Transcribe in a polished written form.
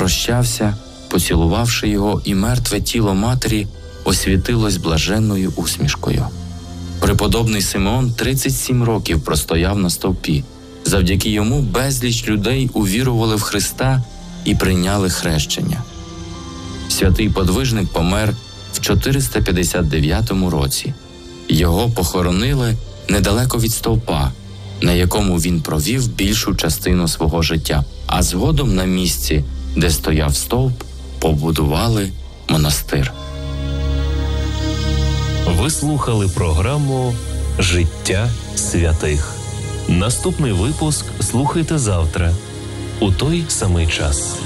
попрощався, поцілувавши його, і мертве тіло матері освітилось блаженною усмішкою. Преподобний Симеон 37 років простояв на стовпі. Завдяки йому безліч людей увірували в Христа і прийняли хрещення. Святий подвижник помер в 459 році. Його похоронили недалеко від стовпа, на якому він провів більшу частину свого життя, а згодом на місці, де стояв стовп, побудували монастир. Ви слухали програму «Життя святих». Наступний випуск слухайте завтра, у той самий час.